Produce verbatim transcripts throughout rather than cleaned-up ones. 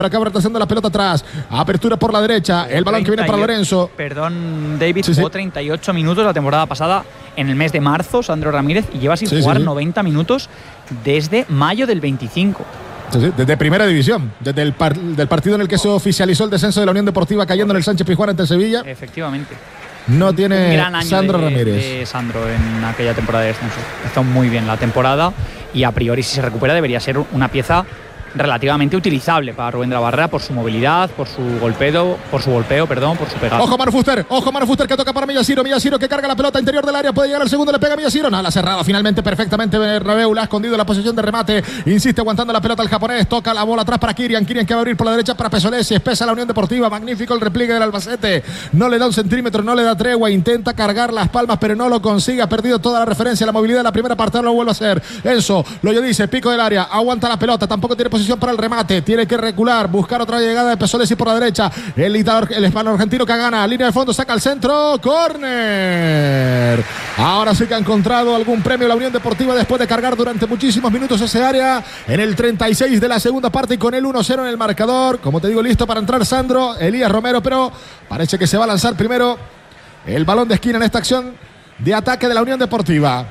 Acaba retrasando la pelota atrás. Apertura por la derecha. El balón que viene para Lorenzo. Perdón, David, sí, jugó sí. treinta y ocho minutos la temporada pasada en el mes de marzo, Sandro Ramírez, y lleva sin sí, jugar sí, sí. noventa minutos desde mayo del veinticinco. Sí, sí, desde primera división, desde el par del partido en el que se oficializó el descenso de la Unión Deportiva cayendo en el Sánchez Pizjuán ante el Sevilla. Efectivamente. No tiene un gran año Sandro de, Ramírez. de Sandro en aquella temporada de descenso. Está muy bien la temporada y a priori si se recupera debería ser una pieza relativamente utilizable para Rubén de la Barrera por su movilidad, por su golpeo, por su golpeo, perdón, por su pegada. Ojo Manu Fuster, ojo Manu Fuster que toca para Millasiro, Millasiro que carga la pelota interior del área, puede llegar al segundo, le pega a Millasiro, nada, cerrado finalmente perfectamente Bernabéu, la ha escondido la posición de remate, insiste aguantando la pelota el japonés, toca la bola atrás para Kirian, Kirian que va a abrir por la derecha para Pesolesi, espesa la Unión Deportiva, magnífico el repliegue del Albacete, no le da un centímetro, no le da tregua, intenta cargar las palmas pero no lo consigue, ha perdido toda la referencia, la movilidad de la primera parte, no lo vuelve a hacer, Enzo, lo yo dice, pico del área, aguanta la pelota, tampoco tiene posición para el remate, tiene que recular, buscar otra llegada de Pesolesi por la derecha. El, italo, el hispano argentino que gana. Línea de fondo, saca al centro. Córner. Ahora sí que ha encontrado algún premio la Unión Deportiva después de cargar durante muchísimos minutos ese área. En el treinta y seis de la segunda parte y con el uno cero en el marcador. Como te digo, listo para entrar Sandro. Elías Romero, pero parece que se va a lanzar primero el balón de esquina en esta acción de ataque de la Unión Deportiva.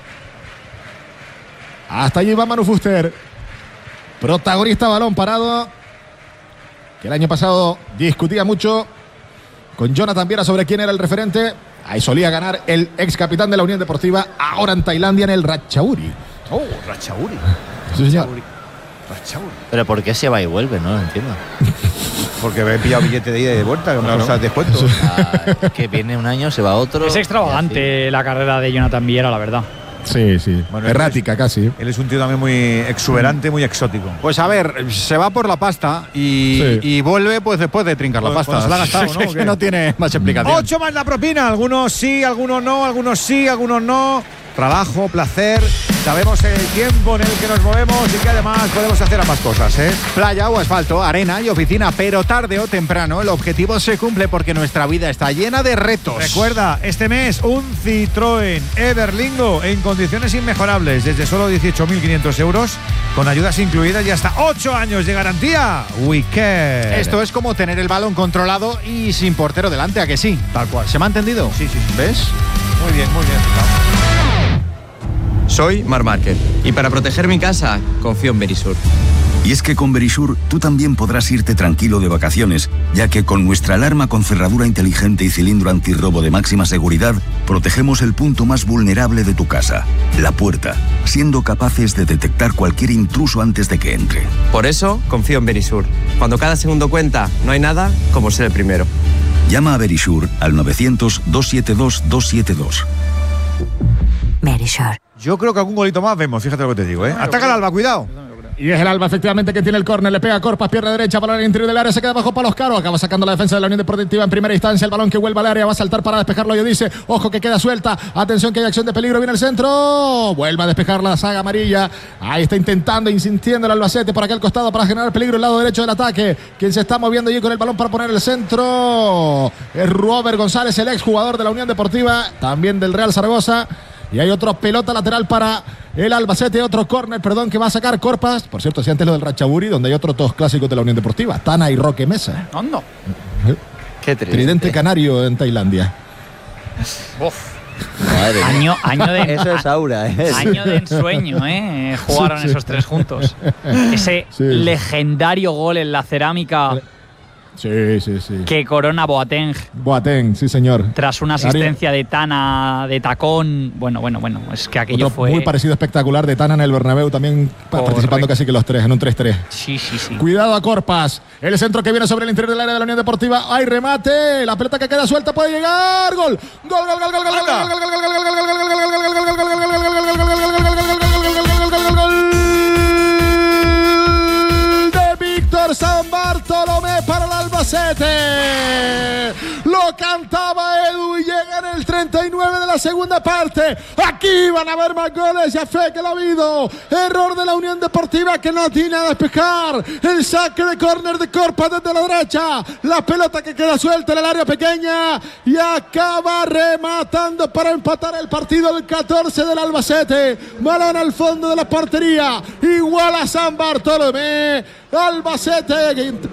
Hasta allí va Manu Fuster. Protagonista, balón parado, que el año pasado discutía mucho con Jonathan Viera sobre quién era el referente. Ahí solía ganar el ex capitán de la Unión Deportiva, ahora en Tailandia en el Ratchaburi. Oh, Ratchaburi. Sí, señor. Ratchaburi. Pero ¿por qué se va y vuelve? No lo entiendo. Porque he pillado billete de ida y de vuelta, con Claro. cosas de descuento. Ah, que viene un año, se va otro. Es extravagante la carrera de Jonathan Viera, la verdad. Sí, sí. Bueno, errática casi. Él es un tío también muy exuberante, muy exótico. Pues a ver, se va por la pasta y, Sí. y vuelve pues después de trincar la Cuando- pasta. cuando se la ha gastado, ¿no? Es ¿O que qué? no tiene más explicación. Ocho más la propina. Algunos sí, algunos no, algunos sí, algunos no. Trabajo, placer. Sabemos el tiempo en el que nos movemos y que además podemos hacer ambas cosas, ¿eh? Playa o asfalto, arena y oficina, pero tarde o temprano el objetivo se cumple porque nuestra vida está llena de retos. Recuerda, este mes un Citroën Everlingo en condiciones inmejorables desde solo dieciocho mil quinientos euros con ayudas incluidas y hasta ocho años de garantía. We care. Esto es como tener el balón controlado y sin portero delante, ¿a que sí? Tal cual. ¿Se me ha entendido? Sí, sí, sí. ¿Ves? Muy bien, muy bien. Soy Mar Márquez y para proteger mi casa confío en Verisur. Y es que con Verisur tú también podrás irte tranquilo de vacaciones, ya que con nuestra alarma con cerradura inteligente y cilindro antirrobo de máxima seguridad, protegemos el punto más vulnerable de tu casa, la puerta, siendo capaces de detectar cualquier intruso antes de que entre. Por eso confío en Verisur. Cuando cada segundo cuenta, no hay nada como ser el primero. Llama a Verisur al novecientos, doscientos setenta y dos, doscientos setenta y dos. Verisur. Yo creo que algún golito más vemos, fíjate lo que te digo, ¿eh? Ataca el Alba, cuidado. Y es el Alba efectivamente que tiene el córner, le pega a Corpas, pierna derecha, balón al interior del área, se queda bajo palos Caro, acaba sacando la defensa de la Unión Deportiva en primera instancia, el balón que vuelve al área, va a saltar para despejarlo, yo dice, ojo que queda suelta, atención que hay acción de peligro, viene el centro, vuelve a despejar la saga amarilla, ahí está intentando, insistiendo el Albacete por aquel costado para generar peligro el lado derecho del ataque, quien se está moviendo allí con el balón para poner el centro, es Robert González, el exjugador de la Unión Deportiva, también del Real Zaragoza. Y hay otro pelota lateral para el Albacete, otro córner, perdón, que va a sacar Corpas. Por cierto, si antes lo del Ratchaburi, donde hay otros dos clásicos de la Unión Deportiva, Tana y Roque Mesa. Hondo. Qué tridente. Tridente canario en Tailandia. Madre Año, mía. año de Eso es aura, ¿eh? año de ensueño, ¿eh? Jugaron Sí, sí. esos tres juntos. Ese Sí. legendario gol en la cerámica Sí, sí, sí. que corona Boateng Boateng, sí señor. tras una asistencia de Tana de tacón. Bueno, bueno, bueno, es que aquello Otro fue muy parecido espectacular de Tana en el Bernabéu, también pa- participando Correcto. casi que los tres, en un tres tres. Sí, sí, sí. Cuidado a Corpas. El centro que viene sobre el interior del área de la Unión Deportiva. Hay remate. La pelota que queda suelta puede llegar. Gol. Gol, gol, gol, gol, gol, gol, gol, gol, gol, gol, gol, gol, de Víctor San Bartolomé para el Albacete. Lo cantaba Edu y llega en el treinta y nueve de la segunda parte. Aquí van a haber más goles, ya fe que lo ha habido. Error de la Unión Deportiva que no tiene a despejar. El saque de córner de Corpa desde la derecha. La pelota que queda suelta en el área pequeña y acaba rematando para empatar el partido el catorce del Albacete. Balón al fondo de la portería. Igual a San Bartolomé. Albacete